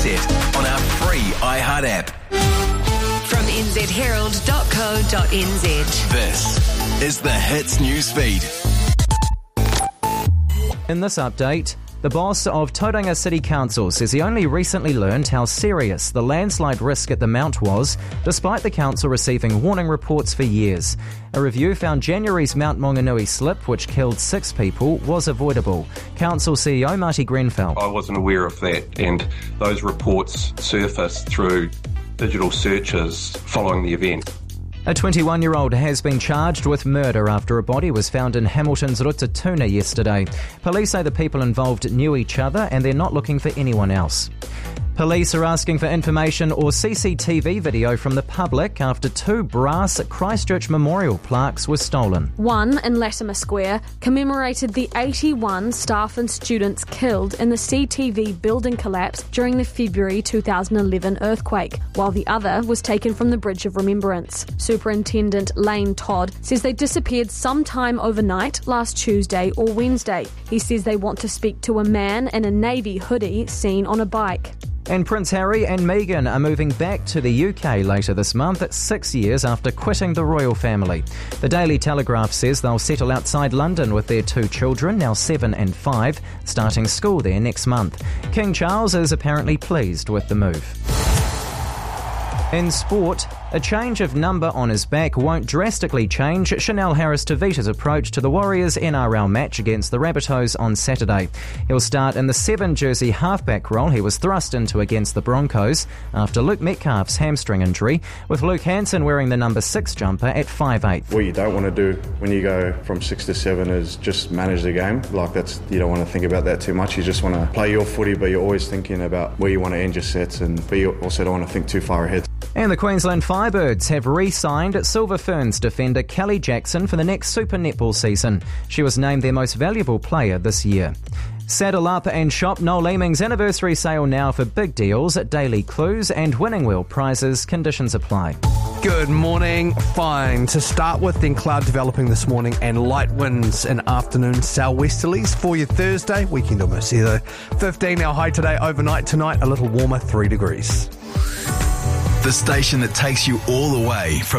NZ on our free iHeart app. From nzherald.co.nz. This is the Hits Newsfeed. In this update, the boss of Tauranga City Council says he only recently learned how serious the landslide risk at the Mount was, despite the council receiving warning reports for years. A review found January's Mount Maunganui slip, which killed 6 people, was avoidable. Council CEO Marty Grenfell. I wasn't aware of that, and those reports surfaced through digital searches following the event. A 21-year-old has been charged with murder after a body was found in Hamilton's Rutatuna yesterday. Police say the people involved knew each other and they're not looking for anyone else. Police are asking for information or CCTV video from the public after 2 brass Christchurch memorial plaques were stolen. One in Latimer Square commemorated the 81 staff and students killed in the CTV building collapse during the February 2011 earthquake, while the other was taken from the Bridge of Remembrance. Superintendent Lane Todd says they disappeared sometime overnight last Tuesday or Wednesday. He says they want to speak to a man in a navy hoodie seen on a bike. And Prince Harry and Meghan are moving back to the UK later this month, 6 years after quitting the royal family. The Daily Telegraph says they'll settle outside London with their 2 children, now 7 and 5, starting school there next month. King Charles is apparently pleased with the move. In sport, a change of number on his back won't drastically change Chanel Harris-Tavita's approach to the Warriors' NRL match against the Rabbitohs on Saturday. He'll start in the 7-jersey halfback role he was thrust into against the Broncos after Luke Metcalf's hamstring injury, with Luke Hanson wearing the number 6 jumper at 5'8". What you don't want to do when you go from 6 to 7 is just manage the game. You don't want to think about that too much. You just want to play your footy, but you're always thinking about where you want to end your sets, but you also don't want to think too far ahead. And the Queensland Firebirds have re-signed Silver Ferns defender Kelly Jackson for the next Super Netball season. She was named their most valuable player this year. Saddle up and shop Noel Leeming's anniversary sale now for big deals, daily clues and winning wheel prizes. Conditions apply. Good morning. Fine. To start with, then cloud developing this morning and light winds in afternoon southwesterlies for your Thursday. Weekend almost here though. 15 our high today, overnight tonight a little warmer, 3 degrees. The station that takes you all the way from